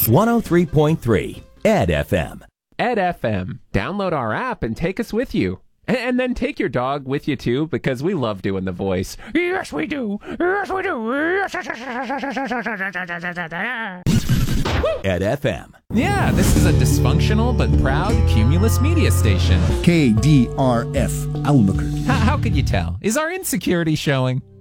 103.3 Ed FM. Ed FM. Download our app and take us with you. And then take your dog with you, too, because we love doing the voice. Yes, we do. Yes, we do. Ed FM. Yeah, this is a dysfunctional but proud Cumulus media station. KDRF Albuquerque. How could you tell? Is our insecurity showing?